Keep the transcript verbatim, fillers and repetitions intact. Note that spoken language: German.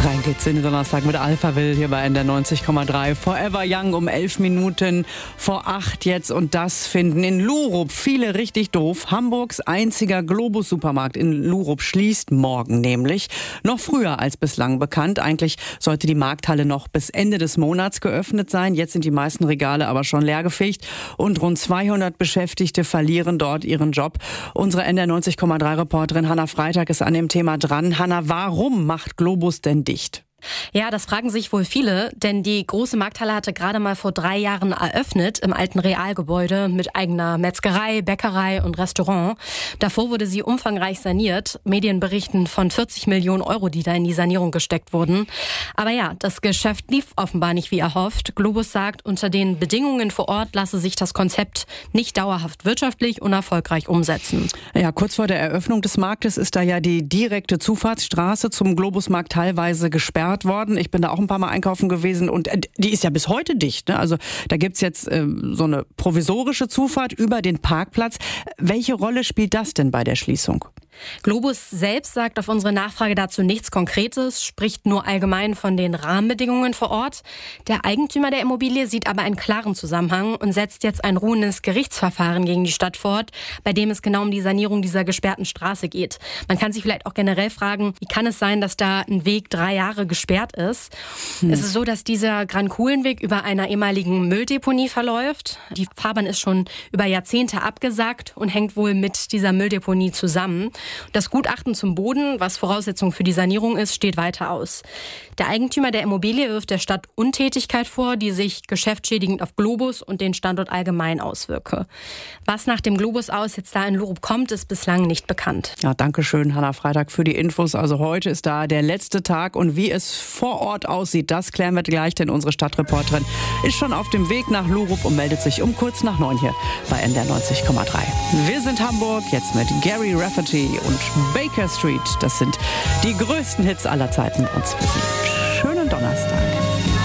Rein geht's in den Donnerstag mit Alphaville hier bei N D R neunzig Komma drei. Forever Young um elf Minuten vor acht jetzt. Und das finden in Lurup viele richtig doof. Hamburgs einziger Globus-Supermarkt in Lurup schließt morgen nämlich. Noch früher als bislang bekannt. Eigentlich sollte die Markthalle noch bis Ende des Monats geöffnet sein. Jetzt sind die meisten Regale aber schon leergefegt. Und rund zweihundert Beschäftigte verlieren dort ihren Job. Unsere N D R neunzig Komma drei Reporterin Hanna Freitag ist an dem Thema dran. Hanna, warum macht Globus denn dicht? Ja, das fragen sich wohl viele, denn die große Markthalle hatte gerade mal vor drei Jahren eröffnet im alten Realgebäude mit eigener Metzgerei, Bäckerei und Restaurant. Davor wurde sie umfangreich saniert. Medien berichten von vierzig Millionen Euro, die da in die Sanierung gesteckt wurden. Aber ja, das Geschäft lief offenbar nicht wie erhofft. Globus sagt, unter den Bedingungen vor Ort lasse sich das Konzept nicht dauerhaft wirtschaftlich und erfolgreich umsetzen. Ja, kurz vor der Eröffnung des Marktes ist da ja die direkte Zufahrtsstraße zum Globusmarkt teilweise gesperrt worden. Ich bin da auch ein paar Mal einkaufen gewesen und die ist ja bis heute dicht. Ne? Also da gibt's jetzt äh, so eine provisorische Zufahrt über den Parkplatz. Welche Rolle spielt das denn bei der Schließung? Globus selbst sagt auf unsere Nachfrage dazu nichts Konkretes, spricht nur allgemein von den Rahmenbedingungen vor Ort. Der Eigentümer der Immobilie sieht aber einen klaren Zusammenhang und setzt jetzt ein ruhendes Gerichtsverfahren gegen die Stadt fort, bei dem es genau um die Sanierung dieser gesperrten Straße geht. Man kann sich vielleicht auch generell fragen, wie kann es sein, dass da ein Weg drei Jahre gesperrt ist? Hm. Es ist so, dass dieser Gran-Kuhlen-Weg über einer ehemaligen Mülldeponie verläuft. Die Fahrbahn ist schon über Jahrzehnte abgesackt und hängt wohl mit dieser Mülldeponie zusammen. Das Gutachten zum Boden, was Voraussetzung für die Sanierung ist, steht weiter aus. Der Eigentümer der Immobilie wirft der Stadt Untätigkeit vor, die sich geschäftsschädigend auf Globus und den Standort allgemein auswirke. Was nach dem Globus aus jetzt da in Lurup kommt, ist bislang nicht bekannt. Ja, danke schön, Hanna Freitag, für die Infos. Also heute ist da der letzte Tag und wie es vor Ort aussieht, das klären wir gleich, denn unsere Stadtreporterin ist schon auf dem Weg nach Lurup und meldet sich um kurz nach neun hier bei N D R neunzig Komma drei. Wir sind Hamburg, jetzt mit Gary Rafferty und Baker Street. Das sind die größten Hits aller Zeiten bei uns für Sie. Schönen Donnerstag.